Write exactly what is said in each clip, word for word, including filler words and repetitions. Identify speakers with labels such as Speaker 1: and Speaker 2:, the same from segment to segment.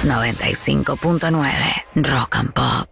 Speaker 1: noventa y cinco punto nueve Rock and Pop.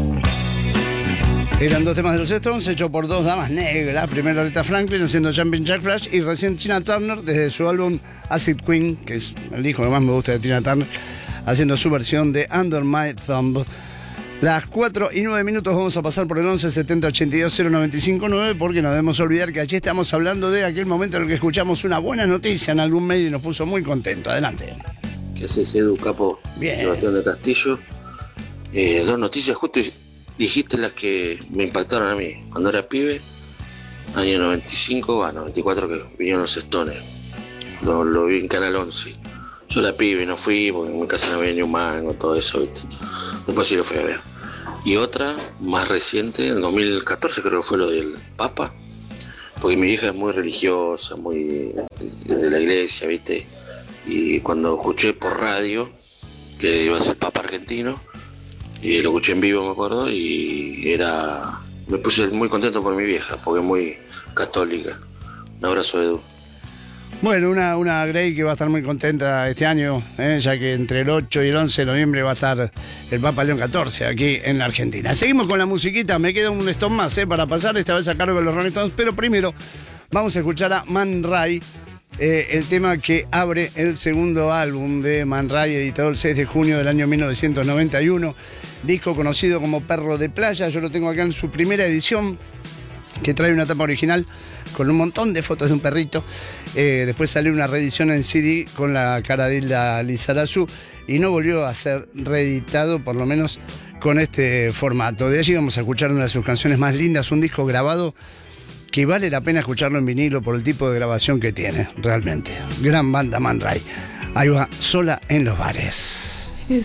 Speaker 2: Eran dos temas de los Stones, hechos por dos damas negras. Primero Aretha Franklin haciendo Jumping Jack Flash y recién Tina Turner desde su álbum Acid Queen, que es el disco que más me gusta de Tina Turner, haciendo su versión de Under My Thumb. Las cuatro y nueve minutos vamos a pasar por el once setenta ochenta y dos cero noventa y cinco nueve porque no debemos olvidar que allí estamos hablando de aquel momento en el que escuchamos una buena noticia en algún medio y nos puso muy contentos. Adelante.
Speaker 3: ¿Qué haces, Edu, capo?
Speaker 2: Bien.
Speaker 3: Sebastián de Castillo. Eh, dos noticias, justo dijiste las que me impactaron a mí. Cuando era pibe, año noventa y cinco, va, noventa y cuatro, que vinieron los Stones. Lo, lo vi en Canal once. Yo era pibe, no fui, porque en mi casa no había ni un mango, todo eso, ¿viste? Después sí lo fui a ver. Y otra, más reciente, en dos mil catorce creo que fue lo del Papa, porque mi vieja es muy religiosa, muy de la iglesia, ¿viste? Y cuando escuché por radio que iba a ser Papa argentino, y lo escuché en vivo, me acuerdo, y era... me puse muy contento por mi vieja, porque es muy católica. Un abrazo, Edu.
Speaker 2: Bueno, una, una Grey que va a estar muy contenta este año, ¿eh? Ya que entre el ocho y el once de noviembre va a estar el Papa León catorce aquí en la Argentina. Seguimos con la musiquita, me queda un Stone más ¿eh? para pasar, esta vez a cargo de los Rolling Stones, pero primero vamos a escuchar a Man Ray, eh, el tema que abre el segundo álbum de Man Ray, editado el seis de junio del año mil novecientos noventa y uno, disco conocido como Perro de Playa. Yo lo tengo acá en su primera edición, que trae una tapa original con un montón de fotos de un perrito. Eh, después salió una reedición en C D con la cara de Hilda Lizarazu y no volvió a ser reeditado, por lo menos con este formato. De allí vamos a escuchar una de sus canciones más lindas, un disco grabado que vale la pena escucharlo en vinilo por el tipo de grabación que tiene, realmente. Gran banda Man Ray. Ahí va, Sola en los bares.